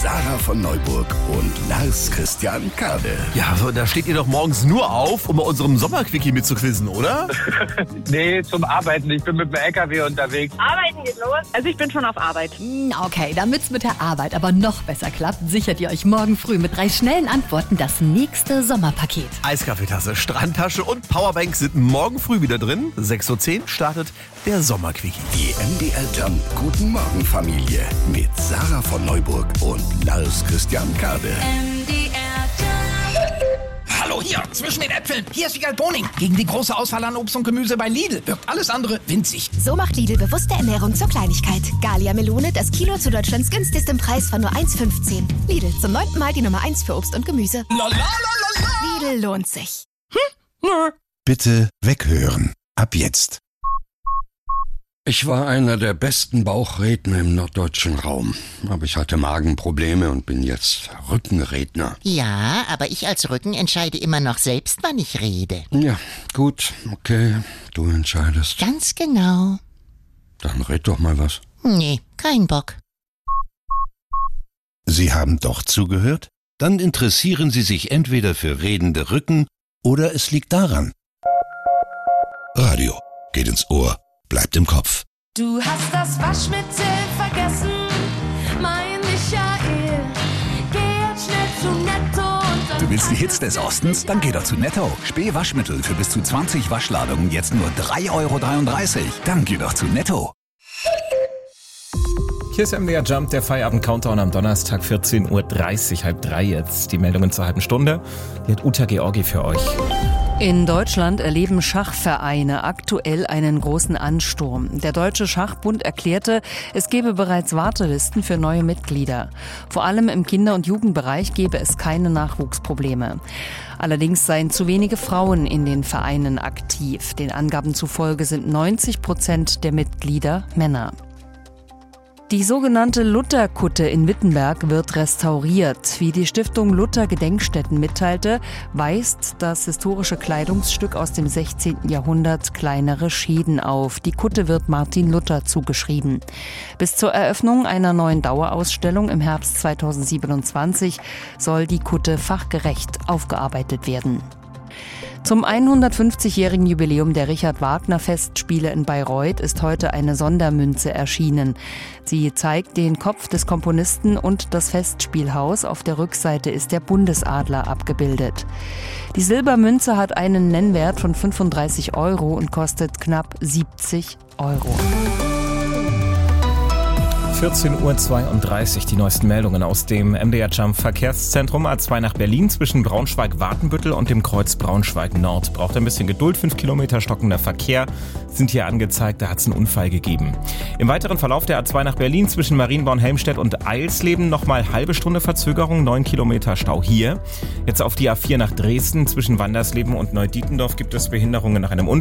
Sarah von Neuburg und Lars Christian Kade. Ja, da steht ihr doch morgens nur auf, um bei unserem Sommerquickie mitzuquizzen, oder? Nee, zum Arbeiten. Ich bin mit dem LKW unterwegs. Arbeiten geht los. Also ich bin schon auf Arbeit. Okay, damit's mit der Arbeit aber noch besser klappt, sichert ihr euch morgen früh mit 3 schnellen Antworten das nächste Sommerpaket. Eiskaffeetasse, Strandtasche und Powerbank sind morgen früh wieder drin. 6.10 Uhr startet der Sommerquickie. Die MDR Jump Guten Morgen Familie mit Sarah von Neuburg und Lars Christian Kade. Hallo hier, zwischen den Äpfeln. Hier ist Wiegald Boning. Gegen die große Auswahl an Obst und Gemüse bei Lidl wirkt alles andere winzig. So macht Lidl bewusste Ernährung zur Kleinigkeit. Gallia Melone, das Kilo zu Deutschlands günstigstem Preis von nur 1,15. Lidl, zum 9. Mal die Nummer 1 für Obst und Gemüse. Lidl lohnt sich. Bitte weghören. Ab jetzt. Ich war einer der besten Bauchredner im norddeutschen Raum. Aber ich hatte Magenprobleme und bin jetzt Rückenredner. Ja, aber ich als Rücken entscheide immer noch selbst, wann ich rede. Ja, gut, okay, du entscheidest. Ganz genau. Dann red doch mal was. Nee, kein Bock. Sie haben doch zugehört? Dann interessieren Sie sich entweder für redende Rücken oder es liegt daran. Radio geht ins Ohr, bleibt im Kopf. Du hast das Waschmittel vergessen, mein Michael. Geh jetzt schnell zu Netto und Du willst die Hits des Ostens? Dann geh doch zu Netto. Späh-Waschmittel für bis zu 20 Waschladungen jetzt nur 3,33 €. Dann geh doch zu Netto. Hier ist MDR Jump, der Feierabend-Countdown am Donnerstag, 14.30 Uhr, halb 3 jetzt. Die Meldungen zur halben Stunde. Die hat Uta Georgi für euch. In Deutschland erleben Schachvereine aktuell einen großen Ansturm. Der Deutsche Schachbund erklärte, es gebe bereits Wartelisten für neue Mitglieder. Vor allem im Kinder- und Jugendbereich gebe es keine Nachwuchsprobleme. Allerdings seien zu wenige Frauen in den Vereinen aktiv. Den Angaben zufolge sind 90% der Mitglieder Männer. Die sogenannte Lutherkutte in Wittenberg wird restauriert. Wie die Stiftung Luther Gedenkstätten mitteilte, weist das historische Kleidungsstück aus dem 16. Jahrhundert kleinere Schäden auf. Die Kutte wird Martin Luther zugeschrieben. Bis zur Eröffnung einer neuen Dauerausstellung im Herbst 2027 soll die Kutte fachgerecht aufgearbeitet werden. Zum 150-jährigen Jubiläum der Richard-Wagner-Festspiele in Bayreuth ist heute eine Sondermünze erschienen. Sie zeigt den Kopf des Komponisten und das Festspielhaus. Auf der Rückseite ist der Bundesadler abgebildet. Die Silbermünze hat einen Nennwert von 35 € und kostet knapp 70 €. 14.32 Uhr, die neuesten Meldungen aus dem MDR Jump Verkehrszentrum. A2 nach Berlin zwischen Braunschweig-Watenbüttel und dem Kreuz Braunschweig-Nord. Braucht ein bisschen Geduld, 5 Kilometer stockender Verkehr sind hier angezeigt, da hat es einen Unfall gegeben. Im weiteren Verlauf der A2 nach Berlin zwischen Marienborn-Helmstedt und Eilsleben nochmal halbe Stunde Verzögerung, 9 Kilometer Stau hier. Jetzt auf die A4 nach Dresden zwischen Wandersleben und Neudietendorf gibt es Behinderungen nach einem Unfall.